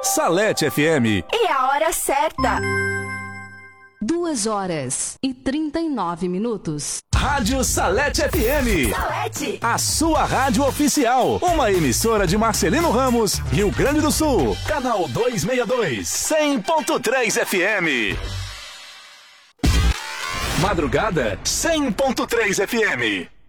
Salete FM. E a hora certa. 2h39. Rádio Salete FM. Salete. A sua rádio oficial. Uma emissora de Marcelino Ramos, Rio Grande do Sul. Canal 262. 100.3 FM. Madrugada 100.3 FM.